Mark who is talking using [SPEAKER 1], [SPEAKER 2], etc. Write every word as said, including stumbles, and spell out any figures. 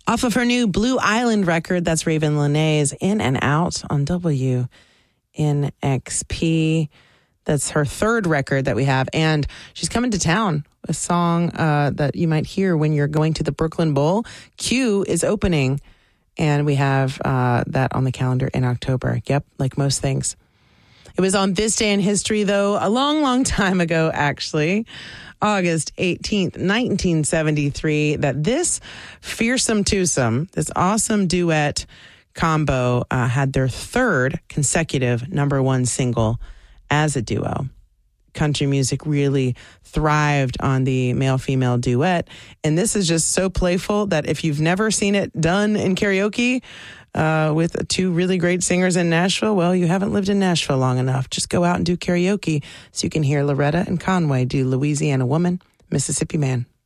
[SPEAKER 1] Off of her new Blue Island record, that's Raven Lenay's In and Out on W N X P. That's her third record that we have. And she's coming to town. A song uh, that you might hear when you're going to the Brooklyn Bowl. Q is opening. And we have uh, that on the calendar in October. Yep, like most things. It was on this day in history, though, a long, long time ago, actually. August eighteenth, nineteen seventy-three, that this fearsome twosome, this awesome duet combo, uh, had their third consecutive number one single as a duo. Country music really thrived on the male-female duet, and this is just so playful that if you've never seen it done in karaoke uh, with two really great singers in Nashville, well, you haven't lived in Nashville long enough. Just go out and do karaoke so you can hear Loretta and Conway do Louisiana Woman, Mississippi Man.